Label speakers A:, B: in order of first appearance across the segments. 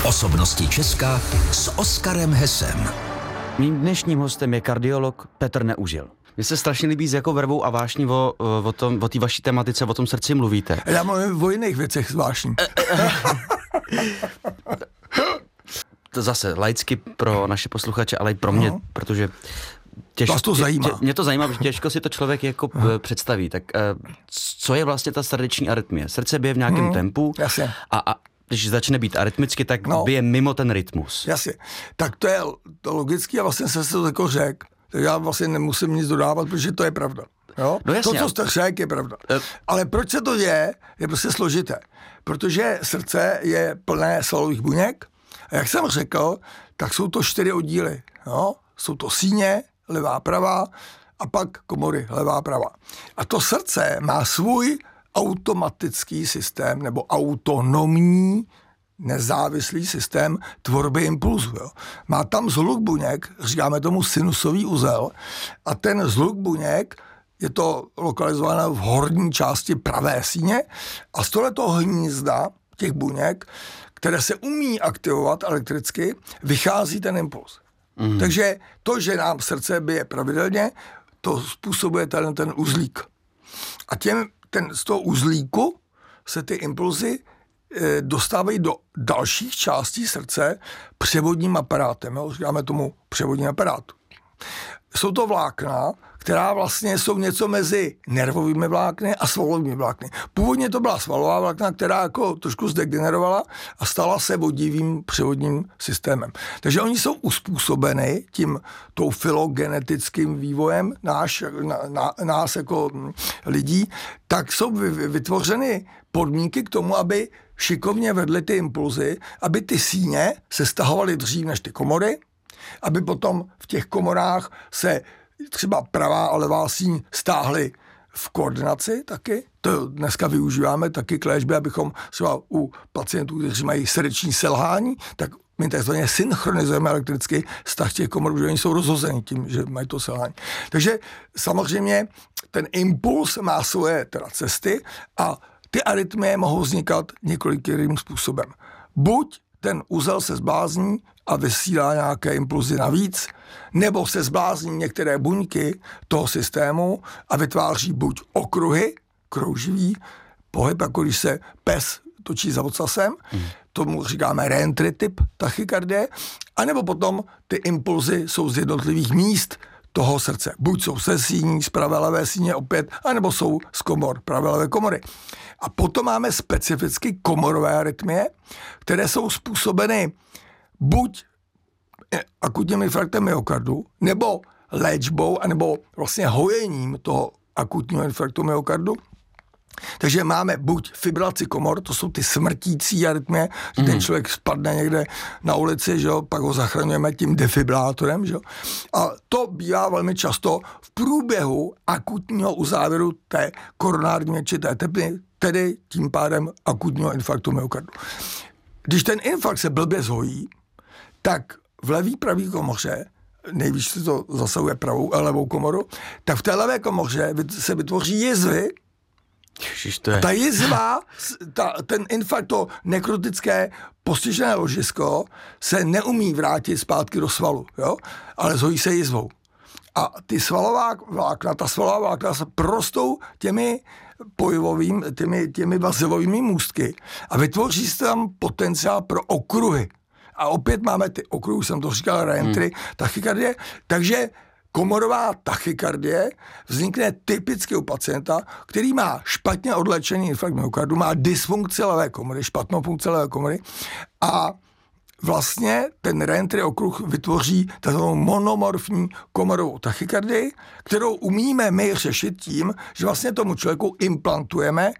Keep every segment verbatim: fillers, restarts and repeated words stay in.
A: Osobnosti Česka s Oskarem Hesem.
B: Mým dnešním hostem je kardiolog Petr Neužil. Mně se strašně líbí, s jakou vervou a vášní o, o, tom, o té vaší tematice, o tom srdci mluvíte.
C: Já mluvím o jiných věcech zvláštní.
B: To zase laicky pro naše posluchače, ale i pro mě, no. Protože těžko,
C: to zajímá.
B: Tě, mě to zajímá, protože těžko si to člověk jako no. představí. Tak co je vlastně ta srdeční arytmie? Srdce bije v nějakém hmm, tempu
C: jasně.
B: a, a když začne být arytmicky, tak
C: no.
B: bije mimo ten rytmus.
C: Jasně. Tak to je to logicky a vlastně jsem se to jako řekl. Tak já vlastně nemusím nic dodávat, protože to je pravda. Jo?
B: No jasně,
C: to, co jste řekl, je pravda.
B: Uh,
C: Ale proč se to děje, je prostě složité. Protože srdce je plné svalových buněk a jak jsem řekl, tak jsou to čtyři oddíly. Jo? Jsou to síně, levá, pravá a pak komory, levá, pravá. A to srdce má svůj automatický systém nebo autonomní nezávislý systém tvorby impulzu. Jo. Má tam zhluk buněk, říkáme tomu sinusový uzel, a ten zhluk buněk je to lokalizováno v horní části pravé síně a z tohoto hnízda těch buněk, které se umí aktivovat elektricky, vychází ten impuls. Mm. Takže to, že nám srdce bije pravidelně, to způsobuje ten, ten uzlík. A těm, ten, z toho uzlíku se ty impulzy dostávají do dalších částí srdce převodním aparátem. Jo? Říkáme tomu převodní aparátu. Jsou to vlákna, která vlastně jsou něco mezi nervovými vlákny a svalovými vlákny. Původně to byla svalová vlákna, která jako trošku zdegenerovala a stala se vodivým převodním systémem. Takže oni jsou uspůsobeny tím tou filogenetickým vývojem náš, na, na, nás jako lidí, tak jsou vytvořeny podmínky k tomu, aby šikovně vedly ty impulzy, aby ty síně se stahovaly dřív než ty komory, aby potom v těch komorách se třeba pravá a levá síň stáhly v koordinaci taky. To dneska využíváme taky k léčbě, abychom třeba u pacientů, kteří mají srdeční selhání, tak my takzvaně synchronizujeme elektricky vztah těch komor, protože oni jsou rozhozeni tím, že mají to selhání. Takže samozřejmě ten impuls má svoje teda cesty a ty arytmie mohou vznikat několikým způsobem. Buď ten uzel se zblázní a vysílá nějaké impulzy navíc, nebo se zblázní některé buňky toho systému a vytváří buď okruhy, krouživý pohyb, jako když se pes točí za ocasem, hmm. tomu říkáme reentry typ tachykardie, anebo potom ty impulzy jsou z jednotlivých míst toho srdce. Buď jsou se síní, z pravé levé síně opět, anebo jsou z komor, pravé levé komory. A potom máme specificky komorové arytmie, které jsou způsobeny buď akutním infarktem myokardu, nebo léčbou, anebo vlastně hojením toho akutního infarktu myokardu. Takže máme buď fibrilaci komor, to jsou ty smrtící arytmie, že mm. ten člověk spadne někde na ulici, že jo, pak ho zachraňujeme tím defibrilátorem, že jo. A to bývá velmi často v průběhu akutního uzávěru té koronární měčité tepny, tedy tím pádem akutního infarktu myokardu. Když ten infarkt se blbě zhojí, tak v levý pravý komoře, nejvíc se to zasahuje pravou a levou komoru, tak v té levé komoře se vytvoří jizvy.
B: Ježiš, to je...
C: Ta jizva, ta, ten infarkt, to nekrotické postižené ložisko se neumí vrátit zpátky do svalu, jo? Ale zhojí se jizvou. A ty svalová vlákna, ta svalová vlákna se prostou těmi pojivovými, těmi, těmi vazivovými můstky a vytvoří se tam potenciál pro okruhy. A opět máme ty okruhy, jsem to říkal, reentry, hmm. tachykardie, takže komorová tachykardie vznikne typicky u pacienta, který má špatně odléčený infarkt myokardu, má dysfunkci levé komory, špatnou funkci levé komory a vlastně ten reentry okruh vytvoří takovou monomorfní komorovou tachykardii, kterou umíme my řešit tím, že vlastně tomu člověku implantujeme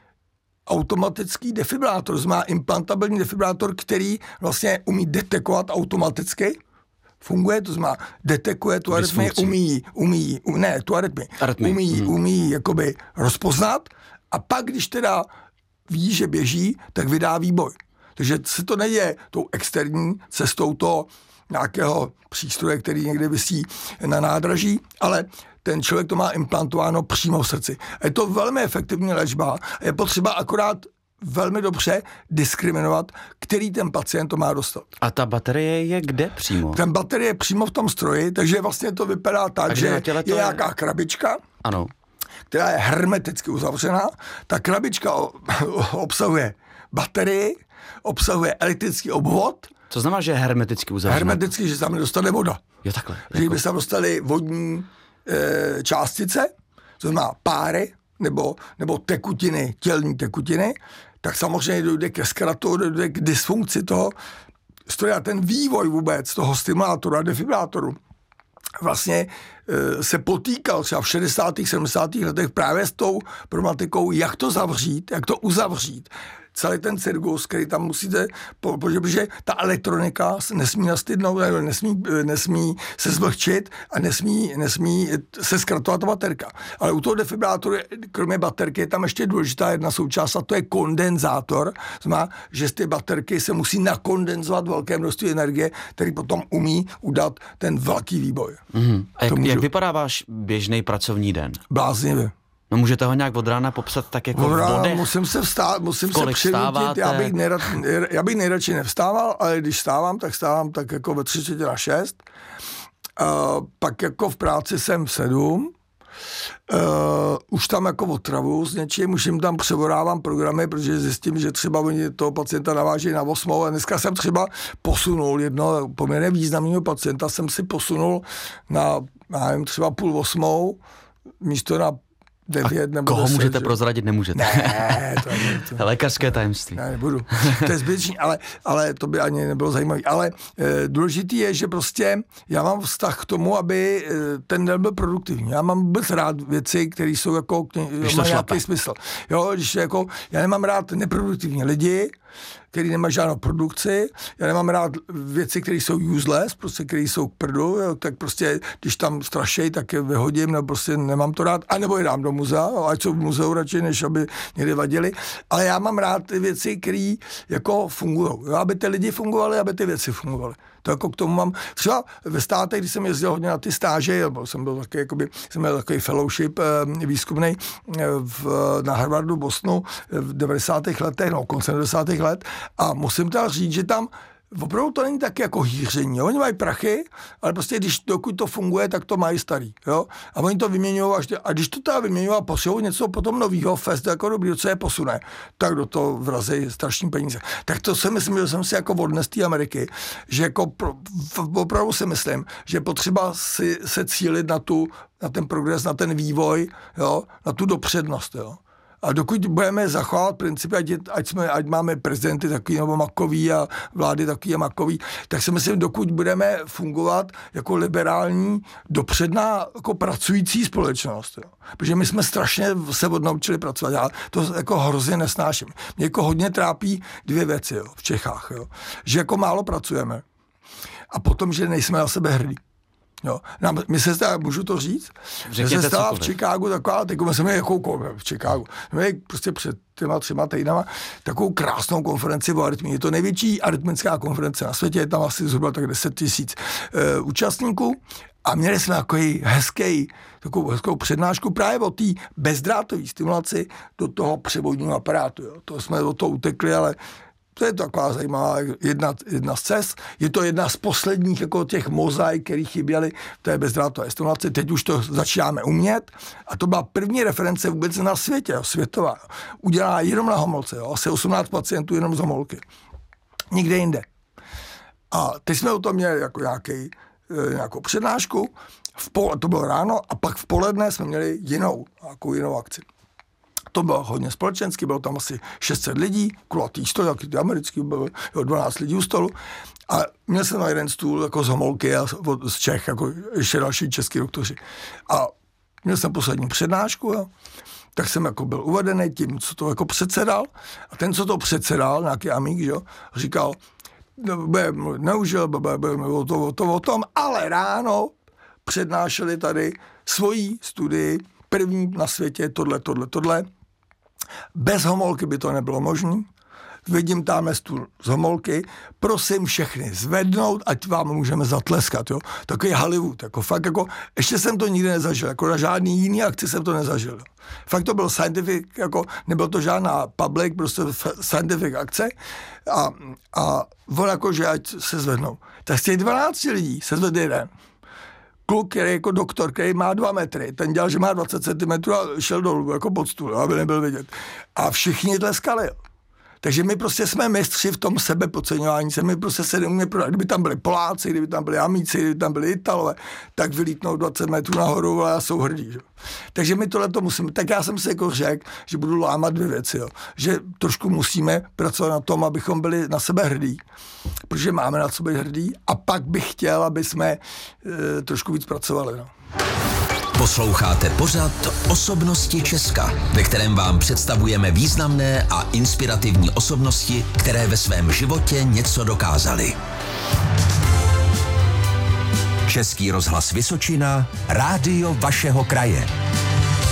C: automatický defibrilátor. To má implantabilní defibrilátor, který vlastně umí detekovat automaticky. Funguje, to znamená, detekuje tu arytmii, umí, umí, ne, tu arytmii, umí, hmm. umí jakoby rozpoznat a pak, když teda ví, že běží, tak vydá výboj. Takže se to neděje tou externí cestou toho nějakého přístroje, který někde visí na nádraží, ale ten člověk to má implantováno přímo v srdci. A je to velmi efektivní léčba. Je potřeba akorát velmi dobře diskriminovat, který ten pacient to má dostat.
B: A ta baterie je kde přímo?
C: Ten baterie je přímo v tom stroji, takže vlastně to vypadá tak,
B: a
C: že
B: je,
C: je nějaká krabička,
B: ano.
C: která je hermeticky uzavřená. Ta krabička obsahuje baterii, obsahuje elektrický obvod.
B: Co znamená, že je hermeticky uzavřená?
C: Hermeticky, že se tam nedostane voda.
B: Jo, takhle.
C: Že jako... by se tam dostaly vodní e, částice, to znamená páry, nebo, nebo tekutiny, tělní tekutiny, tak samozřejmě dojde ke zkratu, dojde k dysfunkci toho stroje a ten vývoj vůbec toho stimulátoru a defibrilátoru vlastně e, se potýkal třeba v šedesátých sedmdesátých letech právě s tou problematikou, jak to zavřít, jak to uzavřít. Celý ten cirkus, který tam musíte, protože ta elektronika nesmí nastydnout, nesmí, nesmí se zvlhčit a nesmí, nesmí se zkratovat ta baterka. Ale u toho defibrilátoru, kromě baterky, je tam ještě důležitá jedna součást a to je kondenzátor. Znamená, že z ty baterky se musí nakondenzovat velké množství energie, který potom umí udat ten velký výboj.
B: Mm-hmm. A jak, můžu... jak vypadá váš běžný pracovní den?
C: Bláznivě.
B: No můžete ho nějak od rána popsat tak jako
C: od rána
B: v bodech?
C: Musím se vstát, musím se přinutit, já bych, nerad, já bych nejradši nevstával, ale když vstávám, tak vstávám tak jako ve tři čtvrtě na šest. Uh, pak jako v práci jsem v sedm. Uh, už tam jako otravu s něčím, už jim tam převorávám programy, protože zjistím, že třeba oni toho pacienta navážejí na osmou a dneska jsem třeba posunul jedno poměrně významného pacienta, jsem si posunul na, já nevím, třeba půl osmou, místo na devět nebo
B: koho
C: deset,
B: můžete
C: že?
B: prozradit, nemůžete.
C: Ne, to je to.
B: Lékařské tajemství.
C: Ne, nebudu. To je zbytečný, ale, ale to by ani nebylo zajímavé. Ale e, důležitý je, že prostě já mám vztah k tomu, aby e, ten den byl produktivní. Já mám vůbec rád věci, které jsou jako, mají nějaký smysl. Jo, když jako, já nemám rád neproduktivní lidi, který nemá žádnou produkci, já nemám rád věci, které jsou useless, prostě, které jsou k prdu, jo, tak prostě, když tam strašej, tak je vyhodím, nebo prostě nemám to rád, anebo je dám do muzea, jo, ať jsou v muzeu radši, než aby někde vadili, ale já mám rád ty věci, které jako fungují, aby ty lidi fungovali, aby ty věci fungovaly. To jako k tomu mám, třeba ve státech, když jsem jezdil hodně na ty stáže, nebo jsem byl taky, jakoby, jsem měl takový fellowship eh, výzkumný eh, v, na Harvardu, Bostonu v devadesátých letech, no koncem devadesátých let a musím teda říct, že tam opravdu to není tak jako hýření. Jo? Oni mají prachy, ale prostě když dokud to funguje, tak to mají starý. Jo? A oni to vyměňují, až a když to teda vyměňují a posilují něco potom novýho, fest jako dobrý, co je posune, tak do toho vrazí strašný peníze. Tak to si myslím, že jsem si jako odnes té Ameriky, že jako pro, opravdu si myslím, že je potřeba si, se cílit na, tu, na ten progres, na ten vývoj, jo? Na tu dopřednost. Jo? A dokud budeme zachovávat principy, ať, ať, jsme, ať máme prezidenty takový nebo makový a vlády takový a makový, tak si myslím, dokud budeme fungovat jako liberální, dopředná, jako pracující společnost. Jo. Protože my jsme strašně se odnaučili pracovat. Já to jako hrozně nesnáším. Mě jako hodně trápí dvě věci, jo, v Čechách. Jo. Že jako málo pracujeme a potom, že nejsme na sebe hrdí. Jo. My se stává, můžu to říct, že se stává v Chicagu taková, teď jsme měli jakou v Chicagu, jsme měli prostě před těma třema týdnama takovou krásnou konferenci o arytmii. Je to největší arytmická konference na světě, je tam asi zhruba tak deset tisíc e, účastníků a měli jsme takový hezký, takovou hezkou přednášku právě o té bezdrátové stimulaci do toho převodního aparátu. Jo. To jsme od toho utekli, ale to je taková zajímavá jedna, jedna z cest. Je to jedna z posledních jako těch mozaik, které chyběly v té bezdrátové stimulaci. Teď už to začínáme umět. A to byla první reference vůbec na světě, jo, světová. Jo. Udělá jenom na homolce. Jo. Asi osmnáct pacientů jenom z homolky. Nikde jinde. A teď jsme o tom měli jako nějaký, nějakou přednášku. V pol, to bylo ráno a pak v poledne jsme měli jinou, nějakou jinou akci. To bylo hodně společensky, bylo tam asi šest set lidí, kulatý stůl, jaký ty americký, bylo dvanáct lidí u stolu. A měl jsem na jeden stůl jako z homolky a z Čech, jako ještě další český doktoři. A měl jsem poslední přednášku, jo. Tak jsem jako byl uvedený tím, co to jako předsedal. A ten, co to předsedal, nějaký amík, jo, říkal, neužil, budeme o, to, o, to, o tom, ale ráno přednášeli tady svoji studii, první na světě, tohle, tohle, tohle. Bez homolky by to nebylo možné. vidím tamhle stůl z homolky, prosím všechny zvednout, ať vám můžeme zatleskat, jo. Takový Hollywood, jako fakt, jako, ještě jsem to nikdy nezažil, jako na žádný jiný akci jsem to nezažil. Fakt to byl scientific, jako, nebyl to žádná public, prostě scientific akce a, a on jako, že ať se zvednou. Tak z těch dvanácti lidí se zvedl jeden. Kluk, který jako doktor, který má dva metry, ten dělal, že má dvacet centimetrů a šel dolů, jako pod stůl, aby nebyl vidět. A všichni tleskali. Takže my prostě jsme mistři v tom sebepodceňování se, my prostě se neumíme prodat. Kdyby tam byli Poláci, kdyby tam byli Amíci, kdyby tam byli Italové, tak vylítnou dvacet metrů nahoru a jsou hrdí. Že? Takže my tohle to musíme. Tak já jsem si jako řekl, že budu lámat dvě věci. Jo. Že trošku musíme pracovat na tom, abychom byli na sebe hrdí, protože máme na sebe hrdí a pak bych chtěl, aby jsme e, trošku víc pracovali. No.
A: Posloucháte pořad Osobnosti Česka, ve kterém vám představujeme významné a inspirativní osobnosti, které ve svém životě něco dokázaly. Český rozhlas Vysočina, rádio vašeho kraje.